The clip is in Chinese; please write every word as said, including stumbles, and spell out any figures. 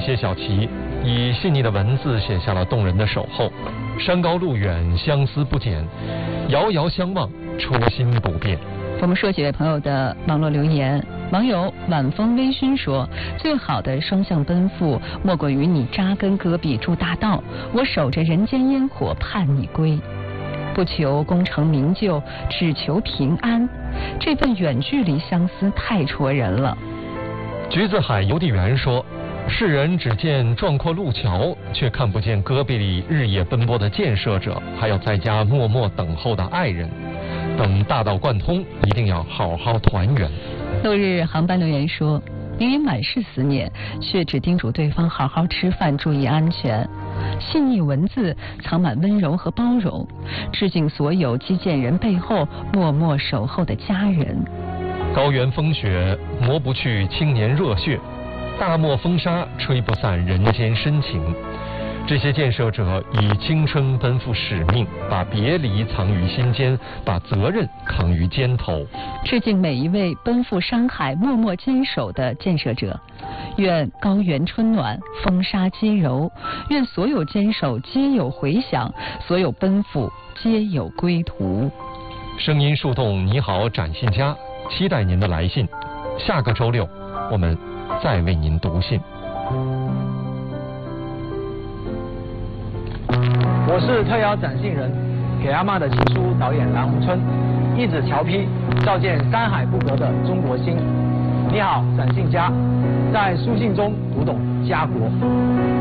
谢小琪以细腻的文字写下了动人的守候。山高路远，相思不减，遥遥相望，初心不变。 我们说几位朋友的网络留言。网友晚风微醺说，最好的双向奔赴莫过于你扎根戈壁筑大道，我守着人间烟火盼你归。不求功成名就，只求平安，这份远距离相思太戳人了。 橘子海邮递员说，世人只见壮阔路桥，却看不见戈壁里日夜奔波的建设者，还有在家默默等候的爱人。等大道贯通，一定要好好团圆。 落日航班留言说，明明满是思念，却只叮嘱对方好好吃饭，注意安全。细腻文字藏满温柔和包容，致敬所有击剑人背后默默守候的家人。 高原风雪磨不去青年热血，大漠风沙吹不散人间深情。这些建设者以青春奔赴使命，把别离藏于心间，把责任扛于肩头。 致敬每一位奔赴山海默默坚守的建设者，愿高原春暖，风沙皆柔，愿所有坚守皆有回响，所有奔赴皆有归途。 声音树洞，你好展信佳，期待您的来信。下个周六我们再为您读信。 我是特邀展信人，给阿嬷的情书导演蓝红春，一纸侨批，照见山海不隔的中国心。你好，展信佳，在书信中读懂家国。